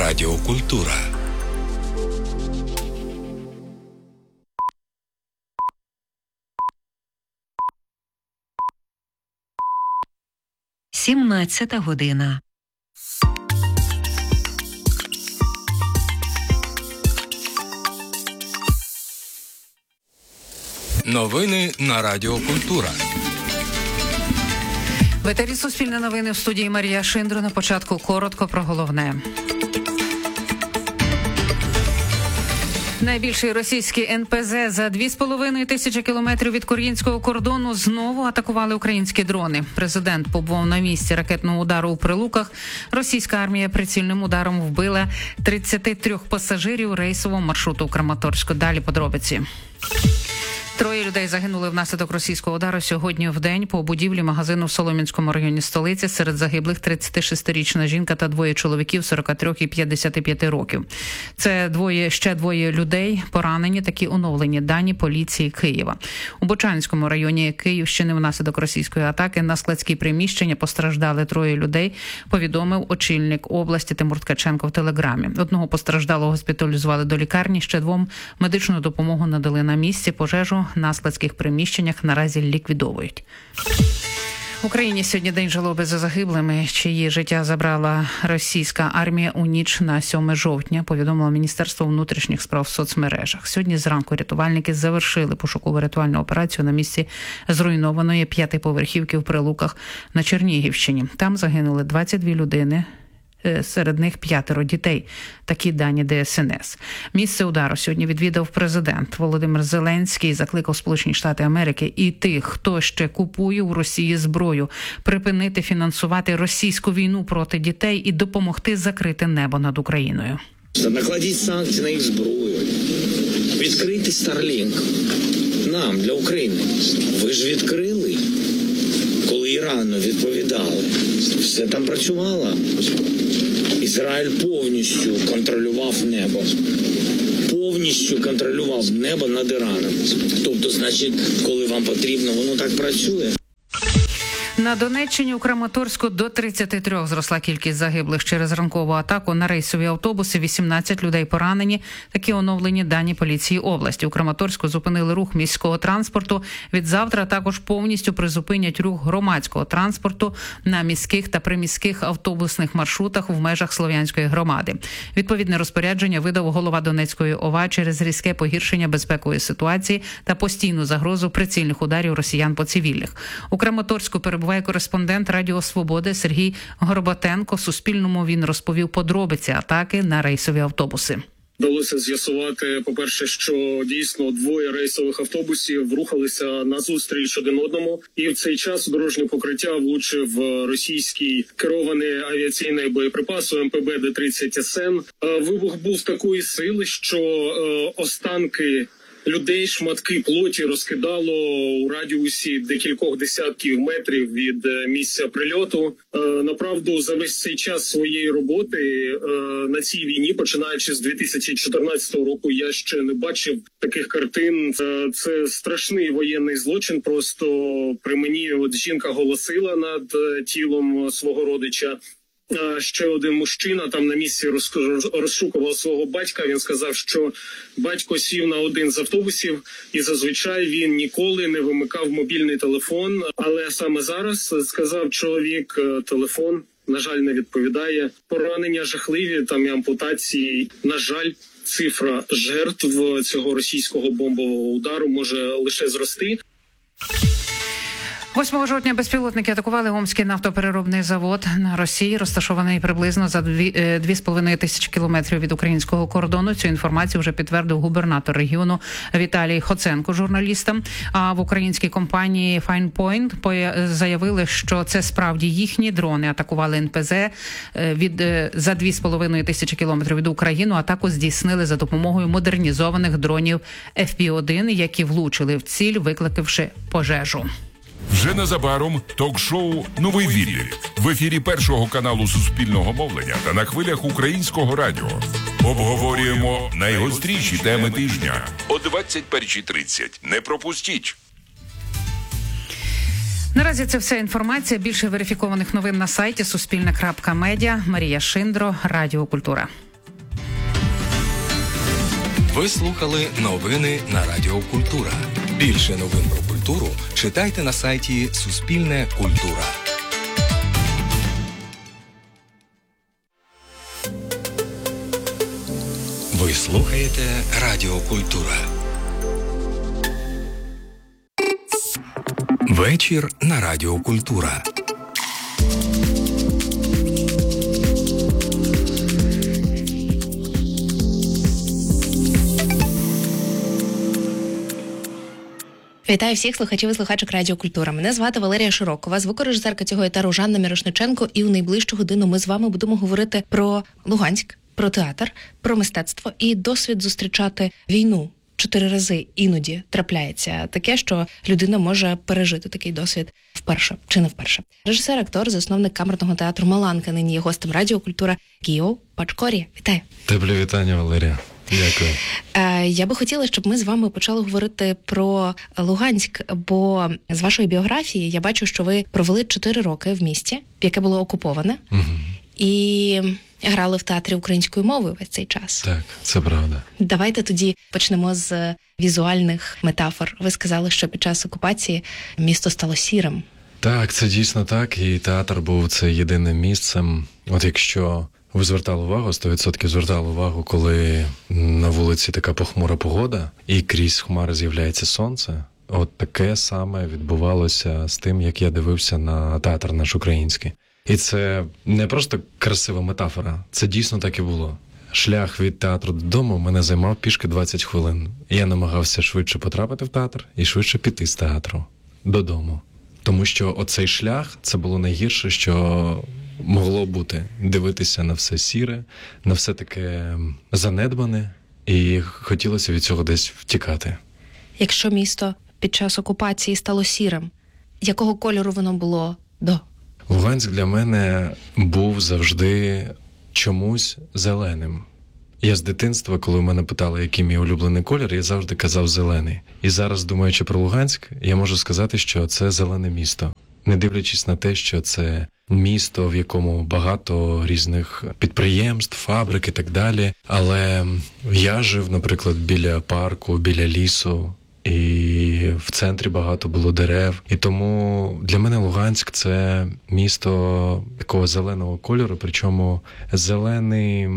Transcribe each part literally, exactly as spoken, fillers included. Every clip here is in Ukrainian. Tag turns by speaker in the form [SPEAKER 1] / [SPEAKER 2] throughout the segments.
[SPEAKER 1] Радіокультура.
[SPEAKER 2] Сімнадцята година.
[SPEAKER 1] Новини на Радіокультура.
[SPEAKER 3] В етері Суспільне новини, в студії Марія Шиндро. На початку коротко про головне. Найбільший російський ен пе зет за дві з половиною тисячі кілометрів від українського кордону знову атакували українські дрони. Президент побував на місці ракетного удару у Прилуках. Російська армія прицільним ударом вбила тридцять три пасажирів рейсового маршруту в Краматорську. Далі подробиці. Троє людей загинули внаслідок російського удару сьогодні в день по будівлі магазину в Солом'янському районі столиці. Серед загиблих тридцятишестирічна жінка та двоє чоловіків сорок три і п'ятдесят п'ять років. Це двоє, ще двоє людей поранені, такі оновлені дані поліції Києва. У Бучанському районі Київщини внаслідок російської атаки на складські приміщення постраждали троє людей, повідомив очільник області Тимур Ткаченко в телеграмі. Одного постраждалого госпіталізували до лікарні, ще двом медичну допомогу надали на місці. Пожежу на складських приміщеннях наразі ліквідовують. В Україні сьогодні день жалоби за загиблими, чиї життя забрала російська армія у ніч на сьоме жовтня, повідомило Міністерство внутрішніх справ в соцмережах. Сьогодні зранку рятувальники завершили пошукову рятувальну операцію на місці зруйнованої п'ятиповерхівки в Прилуках на Чернігівщині. Там загинули двадцять дві людини. Серед них п'ятеро дітей. Такі дані де ес ен ес. Місце удару сьогодні відвідав президент Володимир Зеленський, закликав Сполучені Штати Америки і тих, хто ще купує у Росії зброю, припинити фінансувати російську війну проти дітей і допомогти закрити небо над Україною.
[SPEAKER 4] Накладіть санкції на їх зброю. Відкрийте Starlink. Нам, для України. Ви ж відкрили, коли Ірану відповідали. Все там працювало. Ізраїль повністю контролював небо. Повністю контролював небо над Іраном. Тобто, значить, коли вам потрібно, воно так працює.
[SPEAKER 3] На Донеччині у Краматорську до тридцяти трьох зросла кількість загиблих через ранкову атаку на рейсові автобуси. вісімнадцять людей поранені. Такі оновлені дані поліції області. У Краматорську зупинили рух міського транспорту. Від завтра також повністю призупинять рух громадського транспорту на міських та приміських автобусних маршрутах в межах Слов'янської громади. Відповідне розпорядження видав голова Донецької о ва через різке погіршення безпекової ситуації та постійну загрозу прицільних ударів росіян по цивільних. У Краматорську перебуває кореспондент Радіо Свободи Сергій Горбатенко. Суспільному він розповів подробиці атаки на рейсові автобуси.
[SPEAKER 5] Вдалося з'ясувати, по-перше, що дійсно двоє рейсових автобусів рухалися назустріч один одному, і в цей час у дорожнє покриття влучив російський керований авіаційний боєприпас ем пе бе де тридцять ес ен. Вибух був такої сили, що останки людей, шматки плоті розкидало у радіусі декількох десятків метрів від місця прильоту. Направду, за весь цей час своєї роботи на цій війні, починаючи з дві тисячі чотирнадцятого року, я ще не бачив таких картин. Це страшний воєнний злочин. Просто при мені от жінка голосила над тілом свого родича. Ще один мужчина там на місці розшукував свого батька. Він сказав, що батько сів на один з автобусів і зазвичай він ніколи не вимикав мобільний телефон. Але саме зараз, сказав чоловік, телефон, на жаль, не відповідає. Поранення жахливі, там і ампутації. На жаль, цифра жертв цього російського бомбового удару може лише зрости.
[SPEAKER 3] восьмого жовтня безпілотники атакували Омський нафтопереробний завод на Росії, розташований приблизно за дві з половиною тисячі кілометрів від українського кордону. Цю інформацію вже підтвердив губернатор регіону Віталій Хоценко журналістам. А в українській компанії Fine Point заявили, що це справді їхні дрони атакували ен пе зет від за дві з половиною тисячі кілометрів від України. Атаку здійснили за допомогою модернізованих дронів еф пі один, які влучили в ціль, викликавши пожежу.
[SPEAKER 6] Вже незабаром ток-шоу «Новий відлік» в ефірі Першого каналу Суспільного мовлення та на хвилях Українського радіо. Обговорюємо найгостріші теми тижня о двадцять першій тридцять. Не пропустіть!
[SPEAKER 3] Наразі це вся інформація. Більше верифікованих новин на сайті суспільне крапка медіа. Марія Шиндро, Радіо Культура.
[SPEAKER 1] Ви слухали новини на Радіо Культура. Більше новин про культуру читайте на сайті Суспільне Культура. Ви слухаєте Радіо Культура. Вечір на Радіо Культура.
[SPEAKER 2] Вітаю всіх слухачів і слухачок Радіо Культура. Мене звати Валерія Широкова, звукорежисерка цього етеру Жанна Мірошниченко, і у найближчу годину ми з вами будемо говорити про Луганськ, про театр, про мистецтво і досвід зустрічати війну. Чотири рази іноді трапляється таке, що людина може пережити такий досвід вперше чи не вперше. Режисер, актор, засновник камерного театру Маланка нині є гостем Радіо Культура Гіо Пачкорі. Вітаю.
[SPEAKER 7] Теплі вітання, Валерія. Дякую.
[SPEAKER 2] Я би хотіла, щоб ми з вами почали говорити про Луганськ, бо з вашої біографії я бачу, що ви провели чотири роки в місті, яке було окуповане, угу. і грали в театрі українською мовою весь цей час.
[SPEAKER 7] Так, це правда.
[SPEAKER 2] Давайте тоді почнемо з візуальних метафор. Ви сказали, що під час окупації місто стало сірим.
[SPEAKER 7] Так, це дійсно так, і театр був це єдиним місцем. От якщо ви звертали увагу, сто відсотків звертали увагу, коли на вулиці така похмура погода, і крізь хмари з'являється сонце. От таке саме відбувалося з тим, як я дивився на театр наш український. І це не просто красива метафора, це дійсно так і було. Шлях від театру додому мене займав пішки двадцять хвилин. Я намагався швидше потрапити в театр і швидше піти з театру додому. Тому що оцей шлях, це було найгірше, що могло бути. Дивитися на все сіре, на все таке занедбане, і хотілося від цього десь втікати.
[SPEAKER 2] Якщо місто під час окупації стало сірим, якого кольору воно було до?
[SPEAKER 7] Луганськ для мене був завжди чомусь зеленим. Я з дитинства, коли мене питали, який мій улюблений колір, я завжди казав зелений. І зараз, думаючи про Луганськ, я можу сказати, що це зелене місто. Не дивлячись на те, що це місто, в якому багато різних підприємств, фабрик і так далі. Але я жив, наприклад, біля парку, біля лісу. І в центрі багато було дерев. І тому для мене Луганськ – це місто такого зеленого кольору, причому зелений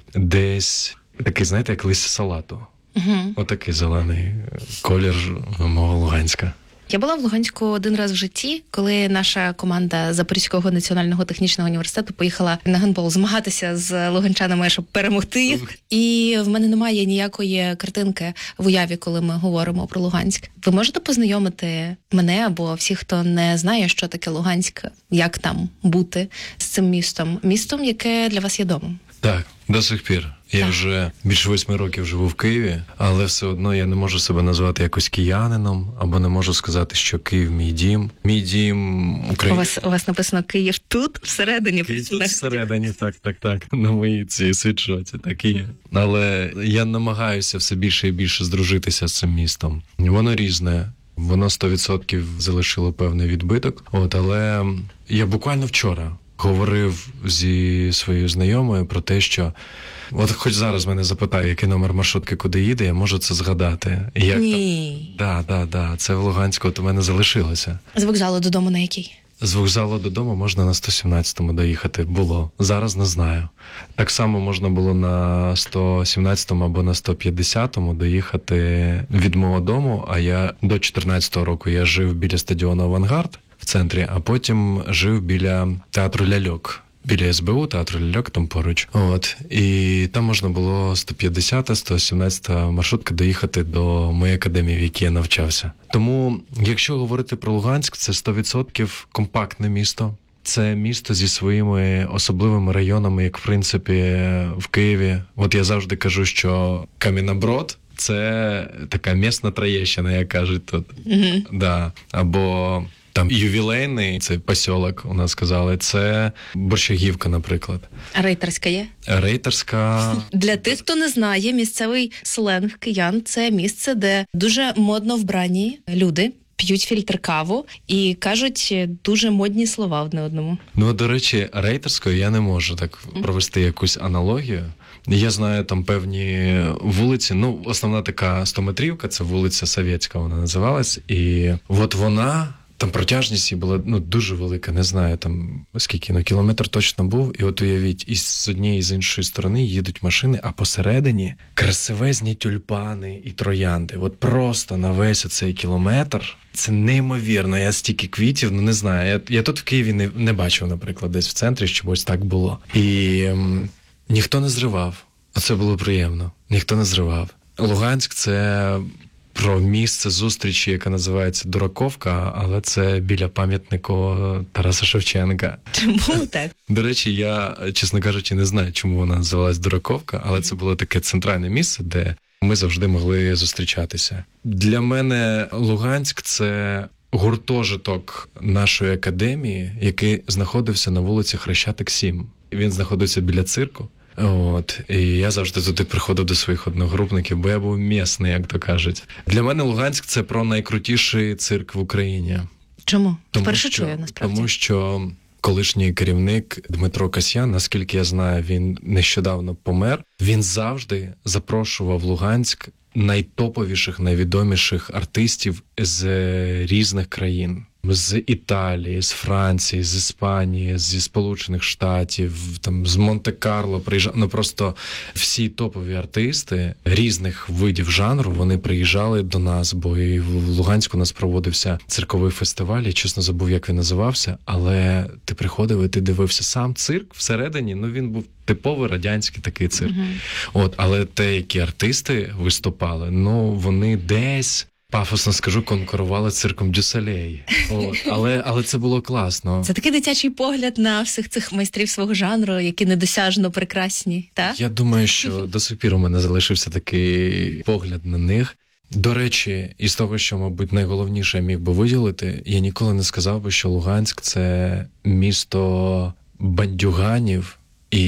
[SPEAKER 7] десь такий, знаєте, як листя салату. Угу. Отакий зелений колір мого Луганська.
[SPEAKER 2] Я була в Луганську один раз в житті, коли наша команда Запорізького національного технічного університету поїхала на гандбол змагатися з луганчанами, щоб перемогти їх. І в мене немає ніякої картинки в уяві, коли ми говоримо про Луганськ. Ви можете познайомити мене або всіх, хто не знає, що таке Луганськ, як там бути з цим містом? Містом, яке для вас є домом.
[SPEAKER 7] Так, до сих пір. Я так. вже більше восьми років живу в Києві, але все одно я не можу себе назвати якось киянином, або не можу сказати, що Київ мій дім. Мій дім Україна.
[SPEAKER 2] У вас, у вас написано «Київ тут, всередині».
[SPEAKER 7] Київ тут всередині, так, так, так. На моїй цій світшоті, так і є. Але я намагаюся все більше і більше здружитися з цим містом. Воно різне. Воно сто відсотків залишило певний відбиток. От, але я буквально вчора говорив зі своєю знайомою про те, що от хоч зараз мене запитає, який номер маршрутки, куди їде, я можу це згадати. Як
[SPEAKER 2] Ні.
[SPEAKER 7] Так, так, так. Це в Луганську от у мене залишилося.
[SPEAKER 2] З вокзалу додому на який?
[SPEAKER 7] З вокзалу додому можна на сто сімнадцятому доїхати. Було. Зараз не знаю. Так само можна було на сто сімнадцятому або на сто п'ятдесятому доїхати від мого дому, а я до чотирнадцятого року я жив біля стадіону «Авангард» в центрі, а потім жив біля театру «Ляльок». Біля ес бе у, театру «Ляльок», там поруч. От. І там можна було сто п'ятдесята, сто сімнадцята маршрутка доїхати до моєї академії, в якій я навчався. Тому, якщо говорити про Луганськ, це сто відсотків компактне місто. Це місто зі своїми особливими районами, як, в принципі, в Києві. От я завжди кажу, що Кам'яноброд – це така місна Троєщина, як кажуть тут. Mm-hmm. Да. Або там ювілейний, це посілок, у нас сказали, це Борщагівка, наприклад.
[SPEAKER 2] А Рейтерська є?
[SPEAKER 7] Рейтерська...
[SPEAKER 2] Для тих, хто не знає, місцевий сленг киян – це місце, де дуже модно вбрані люди п'ють фільтр каву і кажуть дуже модні слова одне одному.
[SPEAKER 7] Ну, до речі, рейтерською я не можу так провести якусь аналогію. Я знаю там певні вулиці, ну, основна така стометрівка, це вулиця Совєтська вона називалась, і от вона, там протяжність її була, ну, дуже велика, не знаю, там, скільки, ну, кілометр точно був, і от уявіть, і з однієї, і з іншої сторони їдуть машини, а посередині красивезні тюльпани і троянди. От просто на весь оцей кілометр, це неймовірно, я стільки квітів, ну, не знаю, я, я тут в Києві не, не бачив, наприклад, десь в центрі, щоб ось так було. І м, ніхто не зривав, а це було приємно, ніхто не зривав. Луганськ – це про місце зустрічі, яка називається Дураковка, але це біля пам'ятнику Тараса Шевченка.
[SPEAKER 2] Чому так?
[SPEAKER 7] До речі, я, чесно кажучи, не знаю, чому вона називалась Дураковка, але це було таке центральне місце, де ми завжди могли зустрічатися. Для мене Луганськ – це гуртожиток нашої академії, який знаходився на вулиці Хрещатик, сім. Він знаходився біля цирку. От, і я завжди туди приходив до своїх одногрупників, бо я був місний, як то кажуть. Для мене Луганськ – це про найкрутіший цирк в Україні.
[SPEAKER 2] Чому?
[SPEAKER 7] Тому
[SPEAKER 2] Вперше
[SPEAKER 7] що,
[SPEAKER 2] чую, насправді.
[SPEAKER 7] Тому що колишній керівник Дмитро Касьян, наскільки я знаю, він нещодавно помер, він завжди запрошував в Луганськ найтоповіших, найвідоміших артистів з різних країн. З Італії, з Франції, з Іспанії, зі Сполучених Штатів, там, з Монте-Карло приїжджали. Ну, просто всі топові артисти різних видів жанру, вони приїжджали до нас, бо і в Луганську у нас проводився цирковий фестиваль, я чесно забув, як він називався, але ти приходив і ти дивився сам цирк всередині, ну він був типовий радянський такий цирк. Uh-huh. От, але те, які артисти виступали, ну вони десь, пафосно скажу, конкурували з цирком Дю Солей. От, але, але це було класно.
[SPEAKER 2] Це такий дитячий погляд на всіх цих майстрів свого жанру, які недосяжно прекрасні, так?
[SPEAKER 7] Я думаю, що до сих пір у мене залишився такий погляд на них. До речі, із того, що, мабуть, найголовніше я міг би виділити, я ніколи не сказав би, що Луганськ – це місто бандюганів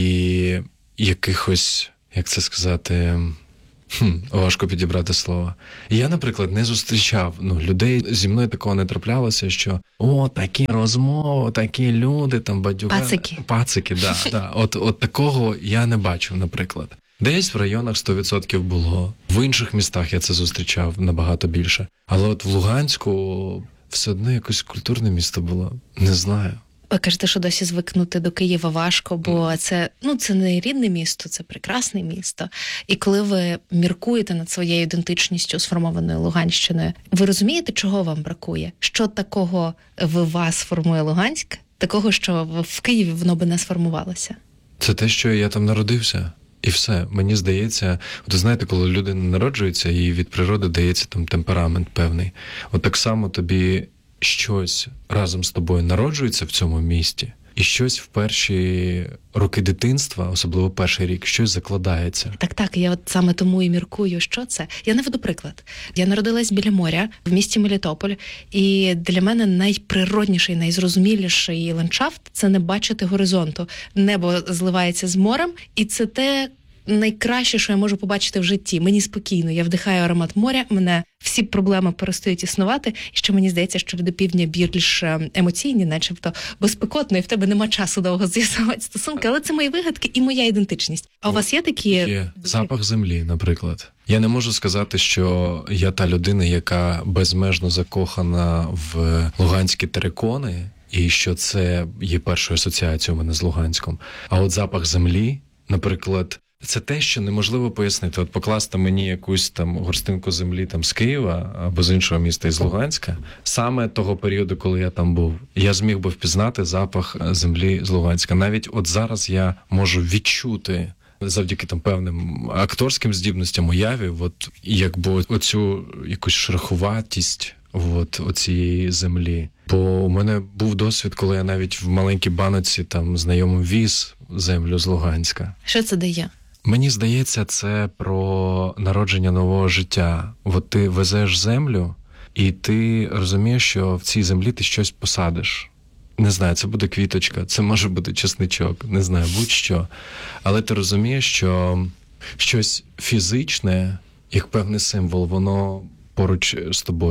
[SPEAKER 7] і якихось, як це сказати... Хм, важко підібрати слова. Я, наприклад, не зустрічав, ну, людей, зі мною такого не траплялося, що о, такі розмови, такі люди, там, бадюга...
[SPEAKER 2] Пацики.
[SPEAKER 7] Пацики, да, да. От, от такого я не бачив, наприклад. Десь в районах сто відсотків було. В інших містах я це зустрічав набагато більше. Але от в Луганську все одно якесь культурне місто було. Не знаю.
[SPEAKER 2] Ви кажете, що досі звикнути до Києва важко, бо це, ну, це не рідне місто, це прекрасне місто. І коли ви міркуєте над своєю ідентичністю, сформованою Луганщиною, ви розумієте, чого вам бракує? Що такого в вас формує Луганськ, такого, що в Києві воно би не сформувалося?
[SPEAKER 7] Це те, що я там народився. І все. Мені здається, от знаєте, коли людина народжується, їй від природи дається там темперамент певний. От так само тобі щось разом з тобою народжується в цьому місті, і щось в перші роки дитинства, особливо перший рік, щось закладається.
[SPEAKER 2] Так, так, я от саме тому і міркую, що це. Я наведу приклад. Я народилась біля моря, в місті Мелітополь, і для мене найприродніший, найзрозуміліший ландшафт – це не бачити горизонту. Небо зливається з морем, і це те найкраще, що я можу побачити в житті. Мені спокійно, я вдихаю аромат моря, мене всі проблеми перестають існувати, і що мені здається, що до півдня більш емоційні, начебто, бо спекотно, і в тебе нема часу довго з'ясувати стосунки, але це мої вигадки і моя ідентичність. А у вас є такі...
[SPEAKER 7] Є запах землі, наприклад. Я не можу сказати, що я та людина, яка безмежно закохана в луганські терикони, і що це є першою асоціацією у мене з Луганськом. А от запах землі, наприклад, це те, що неможливо пояснити. От покласти мені якусь там горстинку землі там з Києва або з іншого міста, із Луганська, саме того періоду, коли я там був, я зміг би впізнати запах землі з Луганська. Навіть от зараз я можу відчути завдяки там певним акторським здібностям, уяві, от якби оцю якусь шероховатість от оцієї землі. Бо у мене був досвід, коли я навіть в маленькій баноці там знайомим віз землю з Луганська.
[SPEAKER 2] Що це дає?
[SPEAKER 7] Мені здається, це про народження нового життя. От ти везеш землю, і ти розумієш, що в цій землі ти щось посадиш. Не знаю, це буде квіточка, це може бути чесничок, не знаю, будь-що. Але ти розумієш, що щось фізичне, як певний символ, воно поруч з тобою.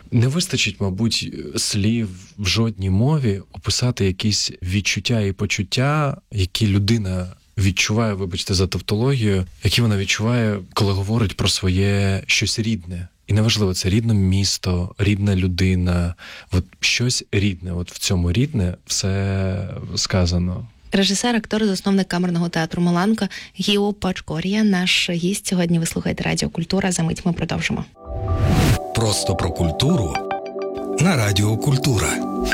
[SPEAKER 7] Не вистачить, мабуть, слів в жодній мові описати якісь відчуття і почуття, які людина відчуває, вибачте за тавтологію, які вона відчуває, коли говорить про своє щось рідне. І неважливо, це рідне місто, рідна людина, от щось рідне. От в цьому рідне все сказано.
[SPEAKER 2] Режисер, актор, засновник камерного театру «Маланка» Гіо Пачкорія, наш гість. Сьогодні ви слухаєте Радіо Культура. За мить ми продовжимо.
[SPEAKER 1] Просто про культуру на Радіо Культура.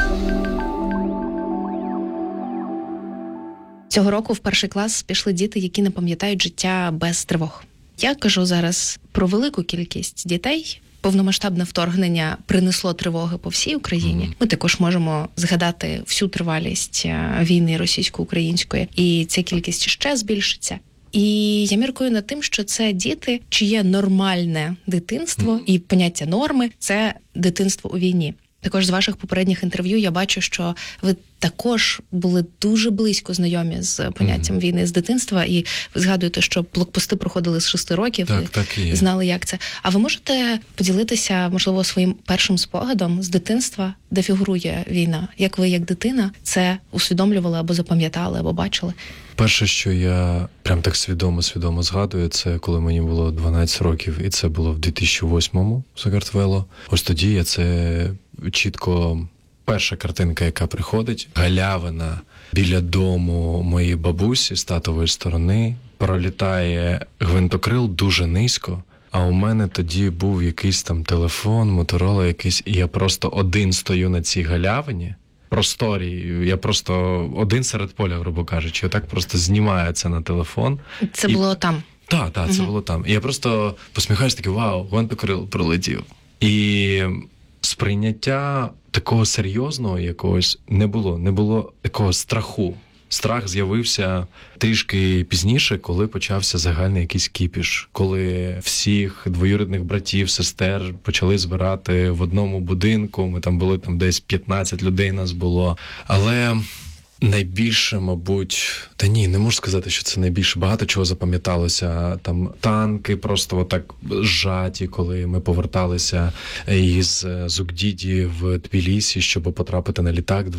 [SPEAKER 2] Цього року в перший клас пішли діти, які не пам'ятають життя без тривог. Я кажу зараз про велику кількість дітей. Повномасштабне вторгнення принесло тривоги по всій Україні. Ми також можемо згадати всю тривалість війни російсько-української, і ця кількість ще збільшиться. І я міркую над тим, що це діти, чиє нормальне дитинство і поняття норми – це дитинство у війні. Також з ваших попередніх інтерв'ю я бачу, що ви також були дуже близько знайомі з поняттям mm-hmm. війни з дитинства, і ви згадуєте, що блокпости проходили з шести років,
[SPEAKER 7] так,
[SPEAKER 2] і
[SPEAKER 7] так і є.
[SPEAKER 2] Знали, як це. А ви можете поділитися, можливо, своїм першим спогадом з дитинства, де фігурує війна? Як ви, як дитина, це усвідомлювали або запам'ятали, або бачили?
[SPEAKER 7] Перше, що я прям так свідомо-свідомо згадую, це коли мені було дванадцять років, і це було в дві тисячі восьмому в Сакартвело. Ось тоді я це чітко... Перша картинка, яка приходить, галявина біля дому моєї бабусі з татової сторони, пролітає гвинтокрил дуже низько, а у мене тоді був якийсь там телефон, Моторола якийсь, і я просто один стою на цій галявині, просторі, я просто один серед поля, грубо кажучи, отак просто знімаю це на телефон.
[SPEAKER 2] Це
[SPEAKER 7] і...
[SPEAKER 2] було там?
[SPEAKER 7] Так, так, це угу. було там. І я просто посміхаюсь, такий, вау, гвинтокрил пролетів. І сприйняття такого серйозного якогось не було, не було такого страху. Страх з'явився трішки пізніше, коли почався загальний якийсь кіпіш, коли всіх двоюрідних братів, сестер почали збирати в одному будинку, ми там були, там десь п'ятнадцять людей нас було, але... Найбільше, мабуть, та ні, не можу сказати, що це найбільше. Багато чого запам'яталося. Там танки просто отак зжаті, коли ми поверталися із Зугдіді в Тбілісі, щоб потрапити на літак.